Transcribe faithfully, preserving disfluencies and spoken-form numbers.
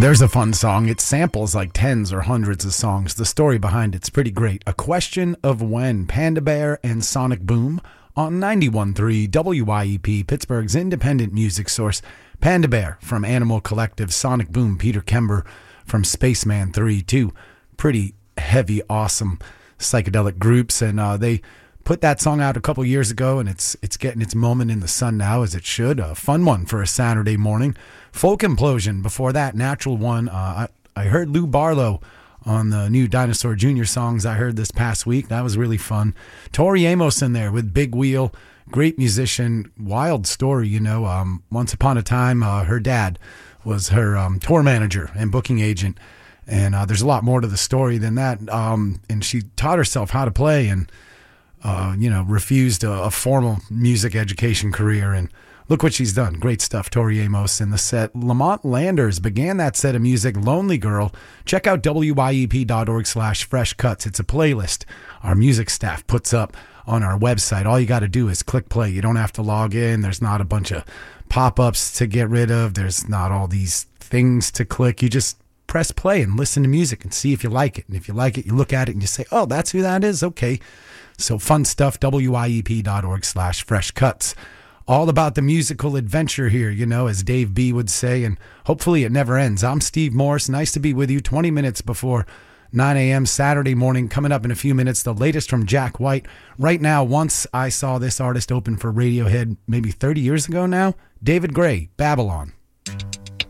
There's a fun song. It samples like tens or hundreds of songs. The story behind it's pretty great. A Question of When, Panda Bear and Sonic Boom on ninety-one point three W I E P, Pittsburgh's independent music source. Panda Bear from Animal Collective, Sonic Boom, Peter Kember from Spaceman three, two pretty heavy, awesome psychedelic groups, and uh, they put that song out a couple years ago, and it's it's getting its moment in the sun now, as it should. A fun one for a Saturday morning. Folk Implosion before that, Natural One. Uh, I, I heard Lou Barlow on the new Dinosaur Junior songs I heard this past week. That was really fun. Tori Amos in there with Big Wheel. Great musician. Wild story, you know. Um, once upon a time, uh, her dad was her um, tour manager and booking agent. And uh, there's a lot more to the story than that. Um, and she taught herself how to play and Uh, you know, refused a, a formal music education career, and look what she's done. Great stuff. Tori Amos in the set. Lamont Landers began that set of music, Lonely Girl. Check out W I E P dot org slash fresh cuts. It's a playlist our music staff puts up on our website. All you got to do is click play. You don't have to log in. There's not a bunch of pop-ups to get rid of. There's not all these things to click. You just press play and listen to music and see if you like it. And if you like it, you look at it and you say, oh, that's who that is? Okay. So fun stuff, W I E P dot org slash fresh cuts. All about the musical adventure here, you know, as Dave B would say, and hopefully it never ends. I'm Steve Morse. Nice to be with you twenty minutes before nine a.m. Saturday morning. Coming up in a few minutes, the latest from Jack White. Right now, once I saw this artist open for Radiohead maybe thirty years ago now, David Gray, Babylon.